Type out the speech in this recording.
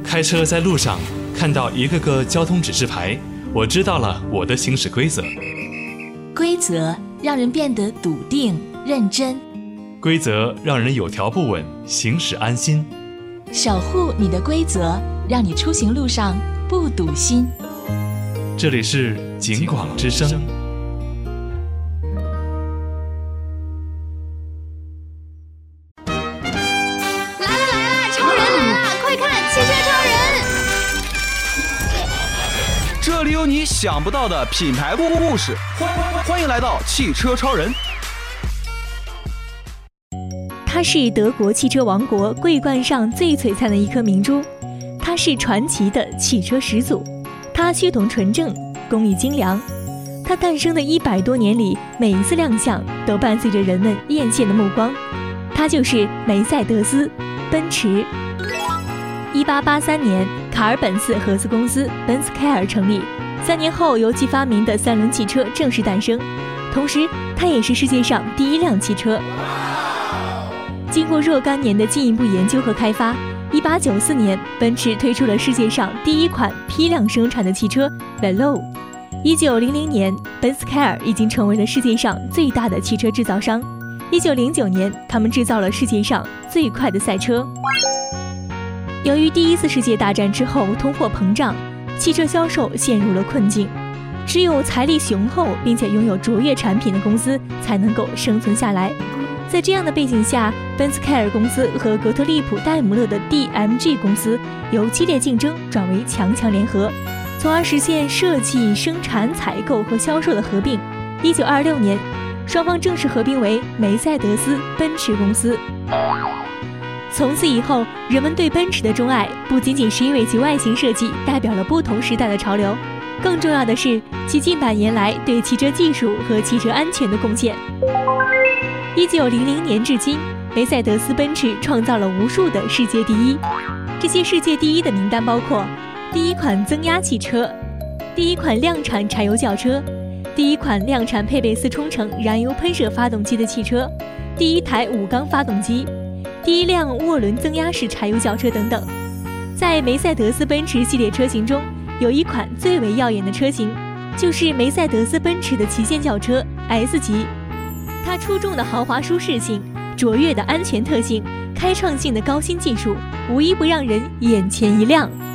开车在路上看到一个个交通指示牌，我知道了我的行驶规则。 规则让人变得笃定认真， 规则让人有条不紊，行驶安心。 守护你的规则，让你出行路上不堵心。 这里是警广之声。 这里有你想不到的品牌故事，欢迎来到汽车超人。 它是德国汽车王国桂冠上最璀璨的一颗明珠，它是传奇的汽车始祖，它血统纯正，工艺精良。它诞生的100多年里，每一次亮相都伴随着人们艳羡的目光。它就是梅赛德斯奔驰。1883年，卡尔本斯合资公司奔斯凯尔成立，3年后由其发明的3轮汽车正式诞生，同时它也是世界上第一辆汽车。经过若干年的进一步研究和开发，1894年，奔驰推出了世界上第一款批量生产的汽车 Veloz。1900年，奔斯凯尔已经成为了世界上最大的汽车制造商。1909年，他们制造了世界上最快的赛车。由于第一次世界大战之后通货膨胀，汽车销售陷入了困境，只有财力雄厚并且拥有卓越产品的公司才能够生存下来。在这样的背景下，奔斯凯尔公司和格特利普戴姆勒的 DMG 公司由激烈竞争转为强强联合，从而实现设计、生产、采购和销售的合并。1926年，双方正式合并为梅赛德斯奔驰公司。从此以后，人们对奔驰的钟爱不仅仅是因为其外形设计代表了不同时代的潮流，更重要的是其近100年来对汽车技术和汽车安全的贡献。1900年至今，梅赛德斯奔驰创造了无数的世界第一。这些世界第一的名单包括：第一款增压汽车，第一款量产柴油轿车，第一款量产配备4冲程燃油喷射发动机的汽车，第一台5缸发动机，第一辆涡轮增压式柴油轿车等等。在梅赛德斯奔驰系列车型中，有一款最为耀眼的车型，就是梅赛德斯奔驰的旗舰轿车 S 级。它出众的豪华舒适性、卓越的安全特性、开创性的高新技术，无一不让人眼前一亮。